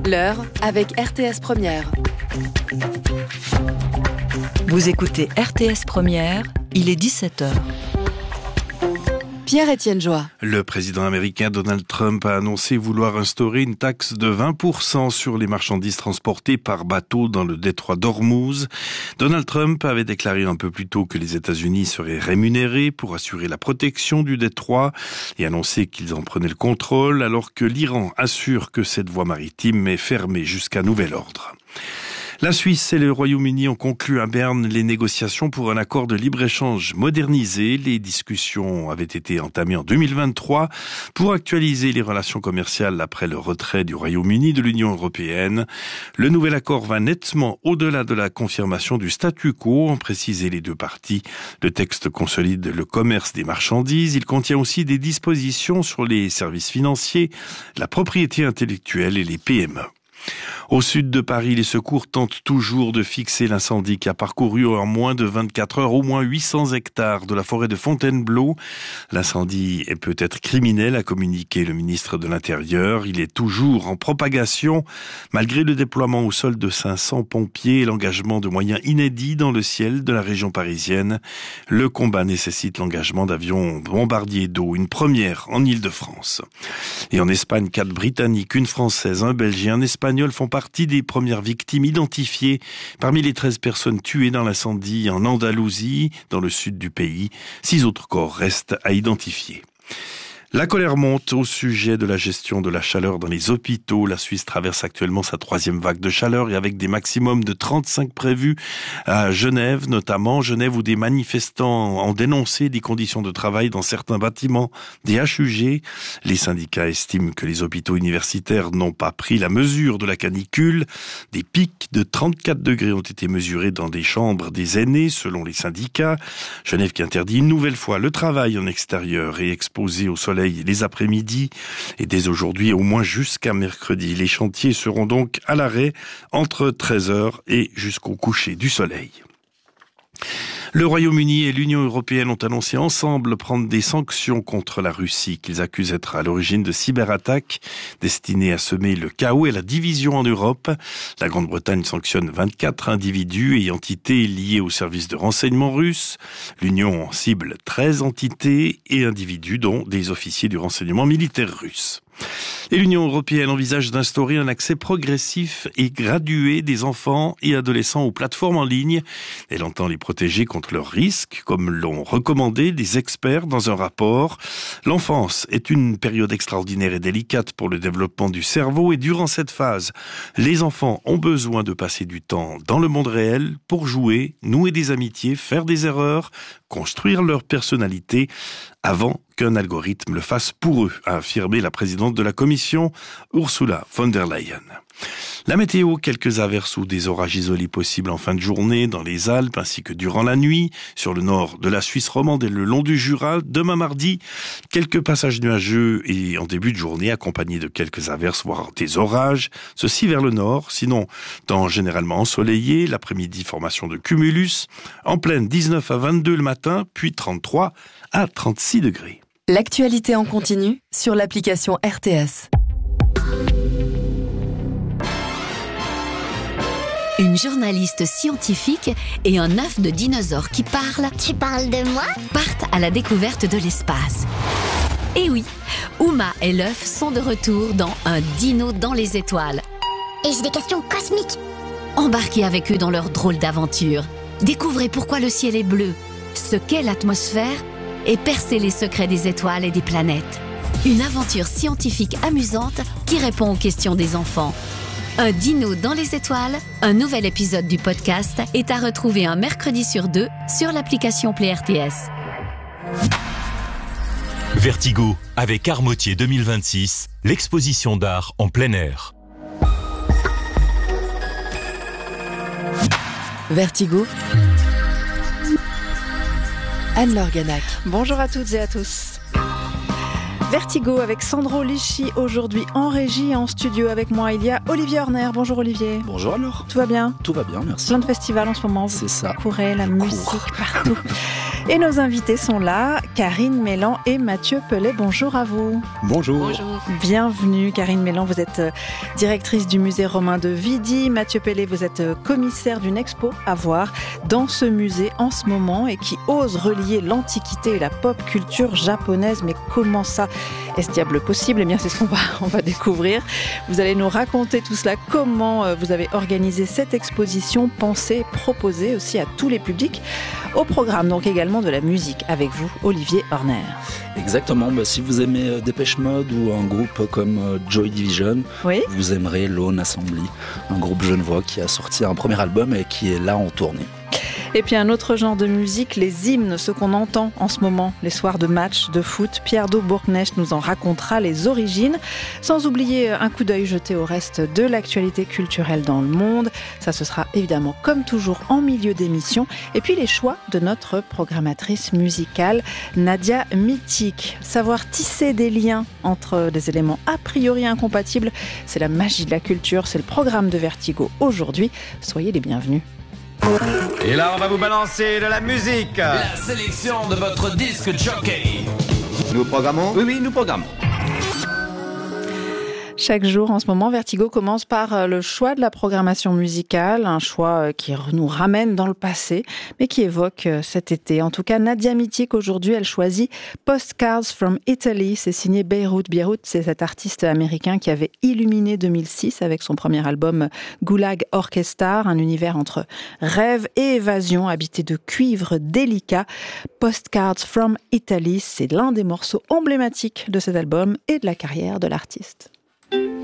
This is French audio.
L'heure avec RTS Première. Vous écoutez RTS Première, il est 17h. Pierre-Étienne Joie. Le président américain Donald Trump a annoncé vouloir instaurer une taxe de 20% sur les marchandises transportées par bateau dans le détroit d'Ormuz. Donald Trump avait déclaré un peu plus tôt que les États-Unis seraient rémunérés pour assurer la protection du détroit et annoncé qu'ils en prenaient le contrôle, alors que l'Iran assure que cette voie maritime est fermée jusqu'à nouvel ordre. La Suisse et le Royaume-Uni ont conclu à Berne les négociations pour un accord de libre-échange modernisé. Les discussions avaient été entamées en 2023 pour actualiser les relations commerciales après le retrait du Royaume-Uni de l'Union européenne. Le nouvel accord va nettement au-delà de la confirmation du statu quo, ont précisé les deux parties. Le texte consolide le commerce des marchandises. Il contient aussi des dispositions sur les services financiers, la propriété intellectuelle et les PME. Au sud de Paris, les secours tentent toujours de fixer l'incendie qui a parcouru en moins de 24 heures au moins 800 hectares de la forêt de Fontainebleau. L'incendie est peut-être criminel, a communiqué le ministre de l'Intérieur. Il est toujours en propagation, malgré le déploiement au sol de 500 pompiers et l'engagement de moyens inédits dans le ciel de la région parisienne. Le combat nécessite l'engagement d'avions bombardiers d'eau, une première en Île-de-France. Et en Espagne, 4 Britanniques, une Française, un Belge et un Espagnol font partie des premières victimes identifiées parmi les 13 personnes tuées dans l'incendie en Andalousie, dans le sud du pays. 6 autres corps restent à identifier. La colère monte au sujet de la gestion de la chaleur dans les hôpitaux. La Suisse traverse actuellement sa 3e vague de chaleur et avec des maximums de 35 prévus à Genève, notamment Genève où des manifestants ont dénoncé des conditions de travail dans certains bâtiments des HUG. Les syndicats estiment que les hôpitaux universitaires n'ont pas pris la mesure de la canicule. Des pics de 34 degrés ont été mesurés dans des chambres des aînés, selon les syndicats. Genève qui interdit une nouvelle fois le travail en extérieur et exposé au soleil les après-midi et dès aujourd'hui au moins jusqu'à mercredi. Les chantiers seront donc à l'arrêt entre 13h et jusqu'au coucher du soleil. Le Royaume-Uni et l'Union européenne ont annoncé ensemble prendre des sanctions contre la Russie qu'ils accusent d'être à l'origine de cyberattaques destinées à semer le chaos et la division en Europe. La Grande-Bretagne sanctionne 24 individus et entités liées au service de renseignement russe. L'Union cible 13 entités et individus dont des officiers du renseignement militaire russe. Et l'Union européenne envisage d'instaurer un accès progressif et gradué des enfants et adolescents aux plateformes en ligne. Elle entend les protéger contre leurs risques, comme l'ont recommandé des experts dans un rapport. L'enfance est une période extraordinaire et délicate pour le développement du cerveau et durant cette phase, les enfants ont besoin de passer du temps dans le monde réel pour jouer, nouer des amitiés, faire des erreurs, construire leur personnalité avant qu'un algorithme le fasse pour eux, a affirmé la présidente de la Commission, Ursula von der Leyen. La météo, quelques averses ou des orages isolés possibles en fin de journée dans les Alpes ainsi que durant la nuit, sur le nord de la Suisse romande et le long du Jura. Demain mardi, quelques passages nuageux et en début de journée accompagnés de quelques averses, voire des orages. Ceci vers le nord, sinon temps généralement ensoleillé. L'après-midi, formation de cumulus. En pleine, 19 à 22 le matin, puis 33 à 36 degrés. L'actualité en continu sur l'application RTS. Une journaliste scientifique et un œuf de dinosaure qui parle. Tu parles de moi ? Partent à la découverte de l'espace. Et oui, Uma et l'œuf sont de retour dans Un dino dans les étoiles. Et j'ai des questions cosmiques. Embarquez avec eux dans leur drôle d'aventure. Découvrez pourquoi le ciel est bleu, ce qu'est l'atmosphère et percez les secrets des étoiles et des planètes. Une aventure scientifique amusante qui répond aux questions des enfants. Un dino dans les étoiles, un nouvel épisode du podcast est à retrouver un mercredi sur 2 sur l'application Play RTS. Vertigo, avec Armotier 2026, l'exposition d'art en plein air. Vertigo. Anne-Laure Ganac. Bonjour à toutes et à tous. Vertigo avec Sandro Lisci aujourd'hui en régie et en studio avec moi. Il y a Olivier Horner. Bonjour Olivier. Bonjour alors. Tout va bien ? Tout va bien, merci. Plein de festivals en ce moment. C'est ça. Vous courez, la musique partout. Et nos invités sont là, Karine Mélan et Mathieu Pellet. Bonjour à vous. Bonjour. Bienvenue Karine Mélan, vous êtes directrice du musée romain de Vidi. Mathieu Pellet, vous êtes commissaire d'une expo à voir dans ce musée en ce moment et qui ose relier l'Antiquité et la pop culture japonaise. Mais comment ça est-ce diable possible? Eh bien c'est ce qu'on va découvrir. Vous allez nous raconter tout cela, comment vous avez organisé cette exposition, pensée, proposée aussi à tous les publics. Au programme donc également de la musique avec vous, Olivier Horner. Exactement, si vous aimez Depeche Mode ou un groupe comme Joy Division, oui, vous aimerez Lone Assembly, un groupe genevois qui a sorti un premier album et qui est là en tournée. Et puis un autre genre de musique, les hymnes, ce qu'on entend en ce moment, les soirs de match, de foot. Pierre Daubourknecht nous en racontera les origines, sans oublier un coup d'œil jeté au reste de l'actualité culturelle dans le monde. Ça, ce sera évidemment comme toujours en milieu d'émission. Et puis les choix de notre programmatrice musicale, Nadia Mitic. Savoir tisser des liens entre des éléments a priori incompatibles, c'est la magie de la culture, c'est le programme de Vertigo aujourd'hui. Soyez les bienvenus. Et là, on va vous balancer de la musique. La sélection de votre disque jockey. Nous programmons ? Oui, nous programmons. Chaque jour, en ce moment, Vertigo commence par le choix de la programmation musicale, un choix qui nous ramène dans le passé, mais qui évoque cet été. En tout cas, Nadia Mitic, aujourd'hui, elle choisit Postcards from Italy. C'est signé Beirut. Beirut, c'est cet artiste américain qui avait illuminé 2006 avec son premier album Gulag Orchestra, un univers entre rêve et évasion, habité de cuivre délicat. Postcards from Italy, c'est l'un des morceaux emblématiques de cet album et de la carrière de l'artiste.